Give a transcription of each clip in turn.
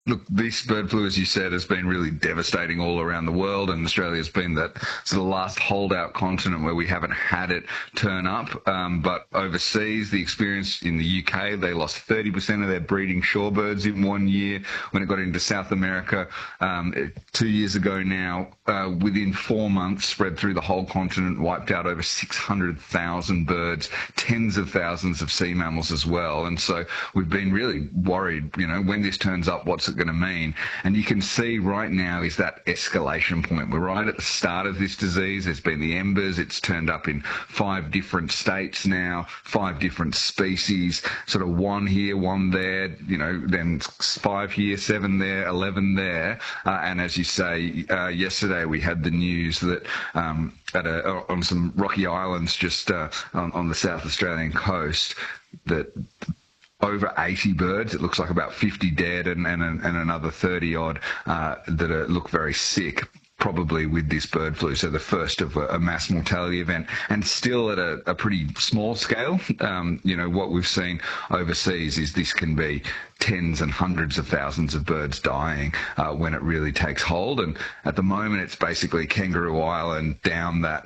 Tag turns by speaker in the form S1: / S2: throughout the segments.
S1: Look, this bird flu, as you said, has been really devastating all around the world, and Australia's been that sort of last holdout continent where we haven't had it turn up. But overseas, the experience in the UK, they lost 30% of their breeding shorebirds in 1 year. When it got into South America 2 years ago now, within 4 months, spread through the whole continent, wiped out over 600,000 birds, tens of thousands of sea mammals as well. And so we've been really worried, when this turns up, what's it going to mean? And you can see right now is that escalation point. We're right at the start of this disease. There's been the embers. It's turned up in 5 different states now, 5 different species, sort of 1 here, 1 there, then 5 here, 7 there, 11 there. And as you say, yesterday we had the news that on some rocky islands just on the South Australian coast, that over 80 birds, it looks like about 50 dead and another 30 odd that look very sick, probably with this bird flu. So the first of a mass mortality event, and still at a pretty small scale. What we've seen overseas is this can be tens and hundreds of thousands of birds dying when it really takes hold. And at the moment, it's basically Kangaroo Island down that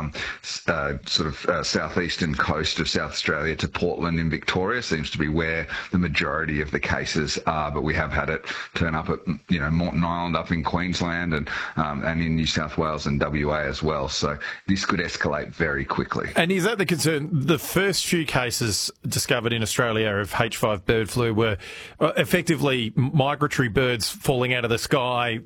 S1: southeastern coast of South Australia to Portland in Victoria seems to be where the majority of the cases are. But we have had it turn up at Moreton Island up in Queensland and in New South Wales and WA as well. So this could escalate very quickly.
S2: And is that the concern? The first few cases discovered in Australia of H5 bird flu were effectively migratory birds falling out of the sky,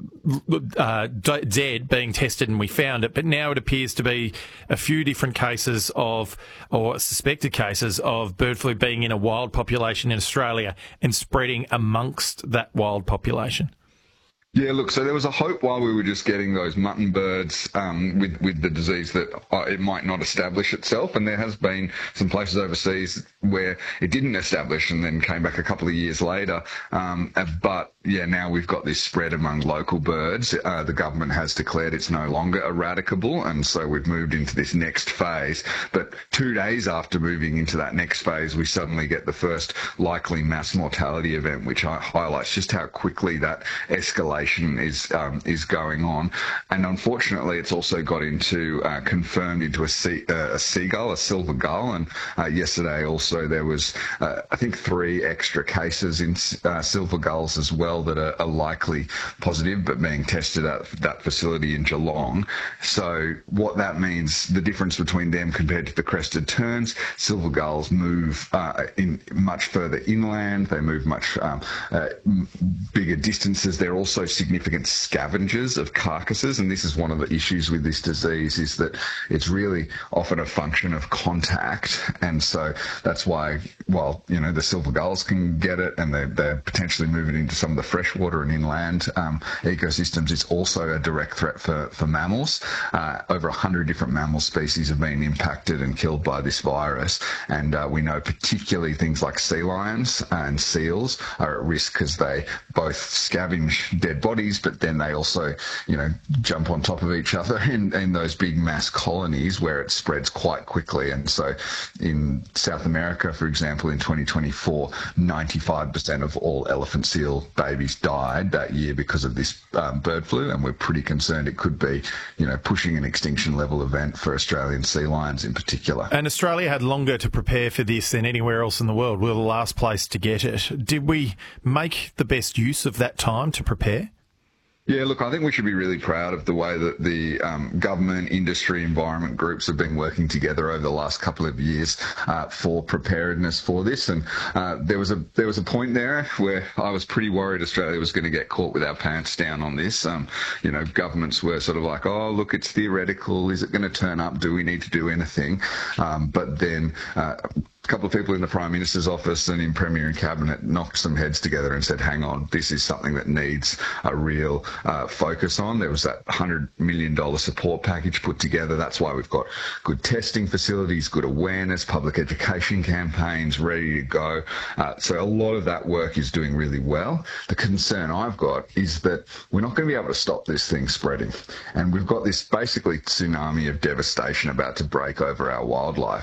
S2: dead, being tested, and we found it. But now it appears to be a few different cases or suspected cases of bird flu being in a wild population in Australia and spreading amongst that wild population.
S1: Yeah, look, so there was a hope while we were just getting those mutton birds with the disease that it might not establish itself. And there has been some places overseas where it didn't establish and then came back a couple of years later. But yeah, now we've got this spread among local birds. The government has declared it's no longer eradicable. And so we've moved into this next phase. But 2 days after moving into that next phase, we suddenly get the first likely mass mortality event, which highlights just how quickly that escalation is going on. And unfortunately, it's also got confirmed into a seagull, a silver gull. And yesterday also there was, I think, 3 extra cases in silver gulls as well that are likely positive, but being tested at that facility in Geelong. So what that means, the difference between them compared to the crested terns, silver gulls move in much further inland. They move much bigger distances. They're also significant scavengers of carcasses, and this is one of the issues with this disease, is that it's really often a function of contact. And so that's why, while the silver gulls can get it and they're potentially moving into some of the freshwater and inland ecosystems, it's also a direct threat for mammals. Over 100 different mammal species have been impacted and killed by this virus, and we know particularly things like sea lions and seals are at risk because they both scavenge dead bodies, but then they also, jump on top of each other in those big mass colonies where it spreads quite quickly. And so in South America, for example, in 2024, 95% of all elephant seal babies died that year because of this bird flu, and we're pretty concerned it could be, pushing an extinction level event for Australian sea lions in particular.
S2: And Australia had longer to prepare for this than anywhere else in the world. We were the last place to get it. Did we make the best use of that time to prepare?
S1: Yeah, look, I think we should be really proud of the way that the government, industry, environment groups have been working together over the last couple of years for preparedness for this. And there was a point there where I was pretty worried Australia was going to get caught with our pants down on this. Governments were sort of like, oh, look, it's theoretical. Is it going to turn up? Do we need to do anything? But then a couple of people in the Prime Minister's office and in Premier and Cabinet knocked some heads together and said, hang on, this is something that needs a real focus on. There was that $100 million support package put together. That's why we've got good testing facilities, good awareness, public education campaigns ready to go. So a lot of that work is doing really well. The concern I've got is that we're not going to be able to stop this thing spreading. And we've got this basically tsunami of devastation about to break over our wildlife.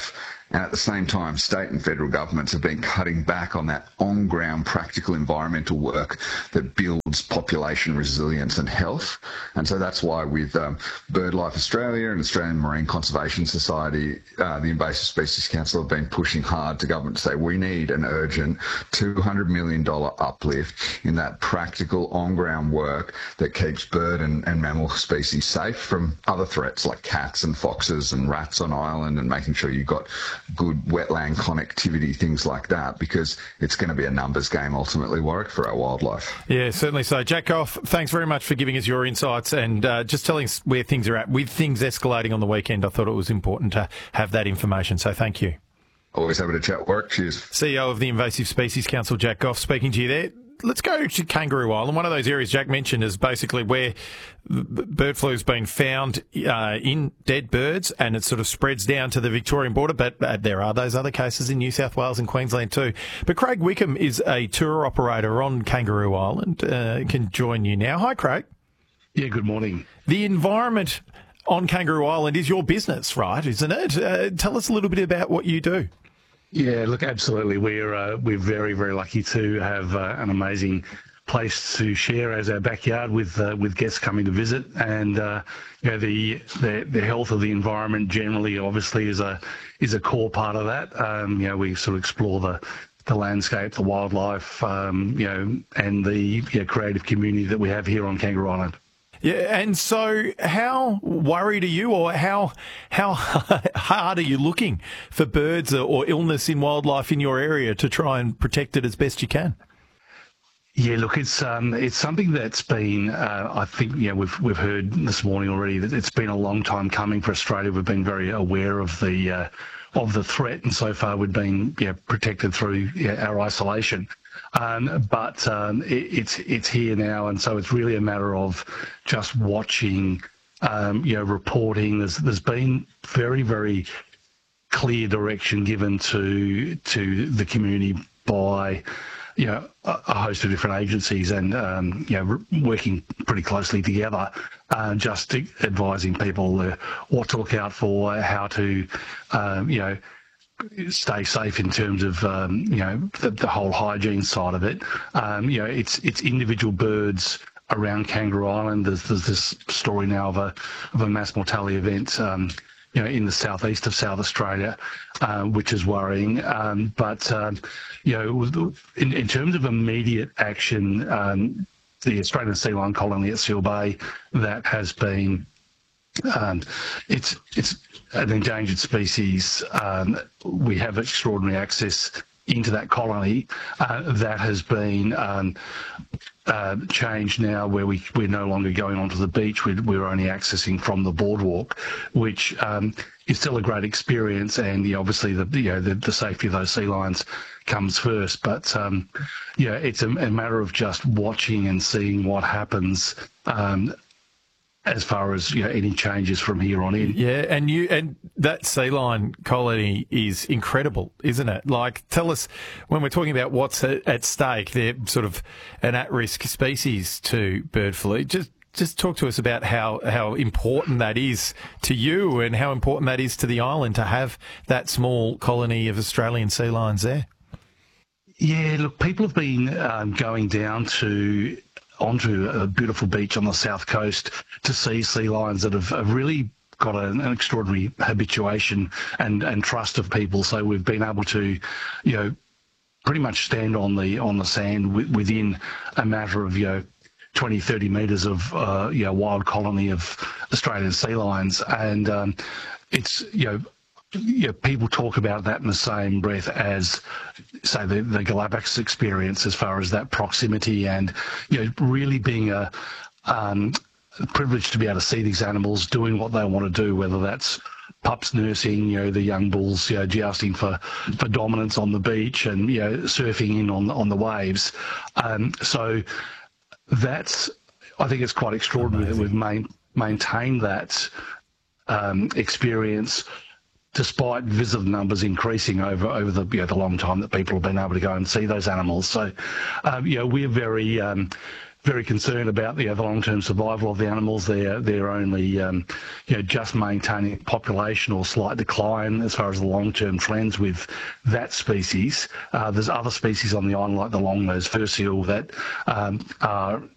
S1: And at the same time, state and federal governments have been cutting back on that on-ground practical environmental work that builds population resilience and health. And so that's why with BirdLife Australia and Australian Marine Conservation Society, the Invasive Species Council have been pushing hard to government to say we need an urgent $200 million uplift in that practical on-ground work that keeps bird and mammal species safe from other threats like cats and foxes and rats on island, and making sure you've got good wetland connectivity, things like that, because it's going to be a numbers game ultimately, Warwick, for our wildlife.
S2: Yeah, certainly so. Jack Goff, thanks very much for giving us your insights and just telling us where things are at. With things escalating on the weekend, I thought it was important to have that information, so thank you.
S1: Always happy to chat, Warwick. Cheers.
S2: CEO of the Invasive Species Council, Jack Goff, speaking to you there. Let's go to Kangaroo Island. One of those areas Jack mentioned is basically where bird flu has been found in dead birds, and it sort of spreads down to the Victorian border. But there are those other cases in New South Wales and Queensland too. But Craig Wickham is a tour operator on Kangaroo Island. Can join you now. Hi, Craig.
S3: Yeah, good morning.
S2: The environment on Kangaroo Island is your business, right? Isn't it? Tell us a little bit about what you do.
S3: Yeah, look, absolutely. We're very, very lucky to have an amazing place to share as our backyard with guests coming to visit, and the health of the environment generally, obviously, is a core part of that. We sort of explore the landscape, the wildlife, and the creative community that we have here on Kangaroo Island.
S2: Yeah, and so how worried are you, or how hard are you looking for birds or illness in wildlife in your area to try and protect it as best you can?
S3: Yeah, look, it's something that's been I think we've heard this morning already that it's been a long time coming for Australia. We've been very aware of the threat, and so far we've been protected through our isolation. But it's here now, and so it's really a matter of just watching, reporting. There's been very, very clear direction given to the community by a host of different agencies, and working pretty closely together, just advising people what to look out for, how to stay safe in terms of the whole hygiene side of it. It's individual birds around Kangaroo Island. There's this story now of a mass mortality event in the southeast of South Australia, which is worrying. But in terms of immediate action, the Australian sea lion colony at Seal Bay, that has been it's an endangered species. We have extraordinary access into that colony. That has been changed now, where we're no longer going onto the beach. We're only accessing from the boardwalk, which is still a great experience. And obviously the safety of those sea lions comes first. But it's a matter of just watching and seeing what happens. As far as any changes from here on in.
S2: Yeah, and that sea lion colony is incredible, isn't it? Like, tell us, when we're talking about what's at stake, they're sort of an at-risk species to bird flu. Just talk to us about how important that is to you, and how important that is to the island to have that small colony of Australian sea lions there.
S3: Yeah, look, people have been going down onto a beautiful beach on the south coast to see sea lions that have really got an extraordinary habituation and trust of people. So we've been able to, pretty much stand on the sand within a matter of 20, 30 metres of wild colony of Australian sea lions, and it's people talk about that in the same breath as, say, the Galapagos experience, as far as that proximity and really being a privilege to be able to see these animals doing what they want to do, whether that's pups nursing, the young bulls, jousting for dominance on the beach, and surfing in on the waves. So that's, I think it's quite extraordinary that we've maintained that experience, despite visitor numbers increasing over the long time that people have been able to go and see those animals. So, we're very very concerned about the long-term survival of the animals. They're only just maintaining population or slight decline as far as the long-term trends with that species. There's other species on the island like the long-nosed fur seal that are